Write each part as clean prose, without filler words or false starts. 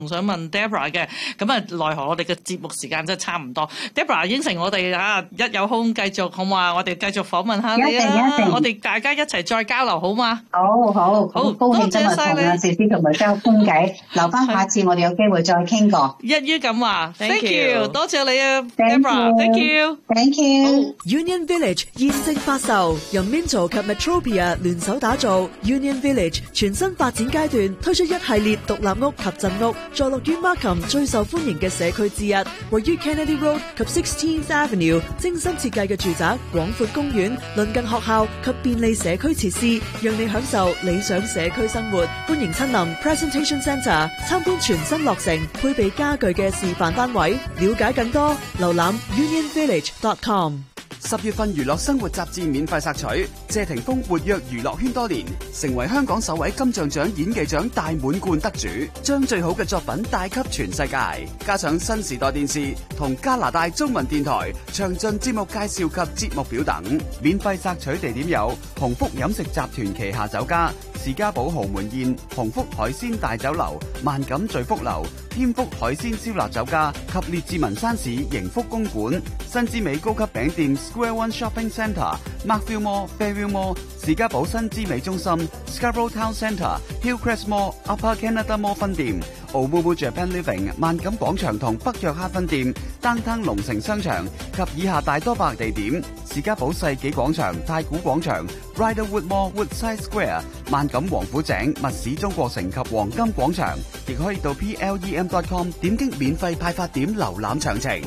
想問 Deborah 嘅，咁啊奈何我哋嘅節目時間真係差唔多。Deborah 應承我哋啊，一有空繼續好嘛？我哋繼續訪問下你啦，我哋大家一齊再交流好嘛？ 好高興今日同阿謝師同埋交傾偈，留翻下次我哋有機會再傾過。 一於咁話 ，Thank you， 多謝你啊 ，Deborah，Thank you，Thank you。Union Village 現正發售，由 Minto 及 Metropia 聯手打造 Union Village 全新發展階段，推出一系列獨立屋及鎮屋。坐落於 Markham 最受歡迎嘅社區之一，位於 Kennedy Road 及 16th Avenue 精心設計嘅住宅，廣闊公園，鄰近學校及便利社區設施，讓你享受理想社區生活。歡迎親臨 Presentation Centre 參觀全新落成配備家具嘅示範單位，了解更多，瀏覽 unionvillage.com。 10月份娛樂生活雜誌免費索取，謝霆鋒活躍娛樂圈多年，成為香港首位金像獎演技獎大滿貫得主，將最好嘅作品帶給全世界。加上新時代電視同加拿大中文電台詳盡節目介紹及節目表等。免費索取地點有鴻福飲食集團旗下酒家、士嘉堡豪門宴、鴻福海鮮大酒樓、萬錦聚福樓、天福海鮮燒臘酒家及列治文山市盈福公館、新之美高級餅店 Square One Shopping Centre、Markville Mall、Fairview Mall、士嘉堡新之美中心、Scarborough Town Centre、Hillcrest Mall、Upper Canada Mall 分店、澳門 Japan Living 萬錦廣場同北約克分店、Downtown 龍城商場及以下大多百地點：士嘉堡世紀廣場、太古廣場、Riderwood Mall、Woodside Square、萬錦王府井、密市中國城及黃金廣場，亦可以到 plem.com 點擊免費派發點瀏覽詳情。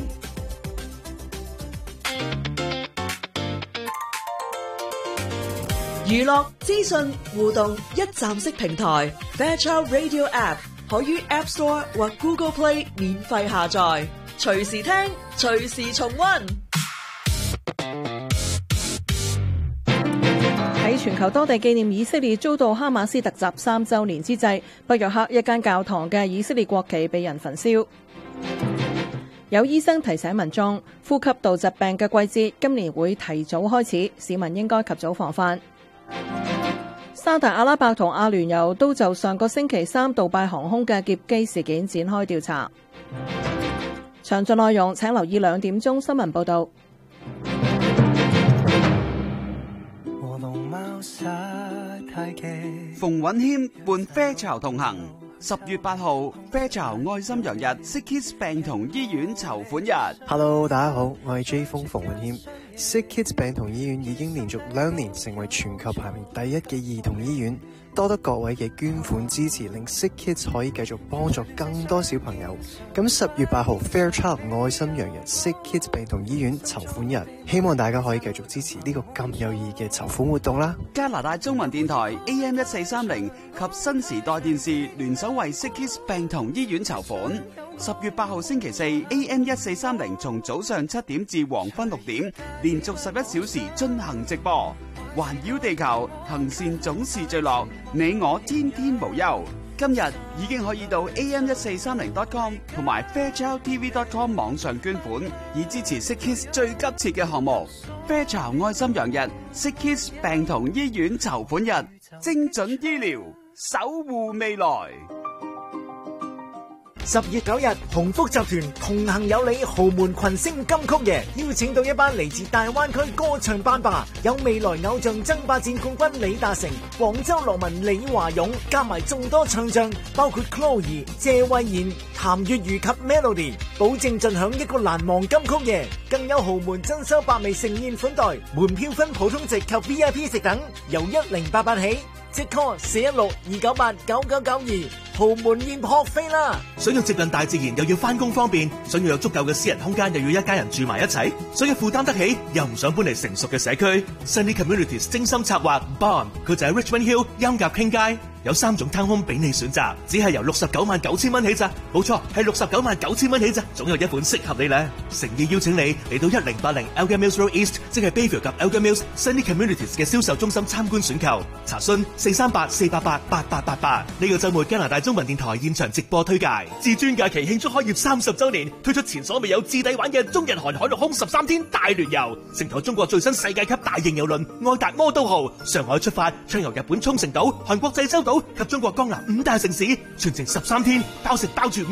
娛樂資訊互動一站式平台 Fairchild Radio App 可於 App Store 或 Google Play 免費下載，隨時聽，隨時重溫。 喺全球多地紀念以色列遭到哈馬斯突襲3週年之際，北約克一間教堂嘅以色列國旗被人焚燒。有醫生提醒民眾，呼吸道疾病嘅季節今年會提早開始，市民應該及早防範。沙特阿拉伯同阿聯酋都就上個星期3杜拜航空嘅劫機事件展開調查。詳盡內容請留意2點鐘新聞報導。 馮允謙伴 Fairchild 同行，10月8號 Fairchild 愛心洋日 Sick Kids 病童醫院籌款日。 Hello， 大家好，我係 J 風馮允謙。Sick Kids 病童醫院已經連續2年成為全球排名第1嘅兒童醫院，多得各位嘅捐款支持，令 Sick Kids 可以繼續幫助更多小朋友。咁10月8號 Fairchild 愛心洋日 Sick Kids 病童醫院籌款日，希望大家可以繼續支持呢個咁有意義嘅籌款活動啦。 加拿大中文電台 AM1430及新時代電視聯手為 Sick Kids 病童醫院籌款。10月8號星期四 AM1430 從早上7點至黃昏6點，連續11小時進行直播。環繞地球，行善總是最樂，你我天天無憂。今日已經可以到 AM1430.com 同埋 FairchildTV.com 網上捐款，以支持 Sick Kids 最急切嘅項目。Fairchild 愛心洋日 Sick Kids 病童醫院籌款日，精準醫療，守護未來。 10月9日，鴻福集團同行有你豪門群星金曲夜，邀請到一班嚟自大灣區歌唱班霸，有未來偶像爭霸戰冠軍李達成、廣州樂民李華勇，加埋眾多唱將，包括 Chloe、謝慧妍、譚粵瑜及 Melody， 保證盡享一個難忘金曲夜。更有豪門珍饈百味盛宴款待，門票分普通席及 VIP 席等，由1088起。即 call 416-298-9992，豪門宴撲飛啦！ 想要接近大自然又要返工方便，想要有足夠嘅私人空間又要一家人住埋一齊，想要負擔得起又唔想搬嚟成熟嘅社區， Sunny Communities 精心策劃 Bond， 佢就喺 Richmond Hill 音甲傾街。有3種 townhome 俾你選擇，只係由699000蚊起咋，冇錯，係699000蚊起咋，總有一款適合你咧。誠意邀請你嚟到1080 Elgin Mills Road East， 即係 Bayview 及 Elgin Mills Sunny Communities 嘅銷售中心參觀選購，查詢438-488-8888。呢個週末加拿大中文電台現場直播推介，至尊假期慶祝開業30週年，推出前所未有至抵玩嘅中日韓海陸空13天大聯遊，乘坐中國最新世界級大型郵輪愛達魔都號，上海出發，暢遊日本沖繩島、韓國濟州島。 島及中國江南5大城市，全程13天，包食包住。